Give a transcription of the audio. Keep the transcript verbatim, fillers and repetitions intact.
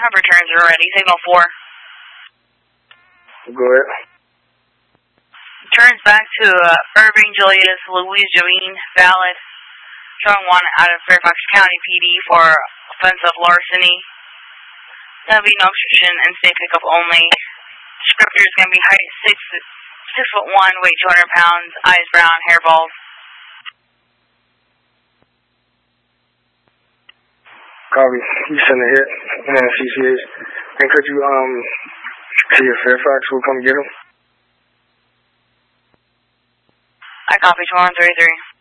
Have returns are ready. Signal four. Go ahead. Turns back to uh, Irving, Julius, Louise, Jolene, valid. Showing one out of Fairfax County P D for offensive larceny. There'll be no obstruction and safe pickup only. Descriptor is going to be height six, six foot one, weight two hundred pounds, eyes brown, hair bald. Copy. You send a hit and then a C C H. And could you um see if Fairfax will come get him? I copy two one three three.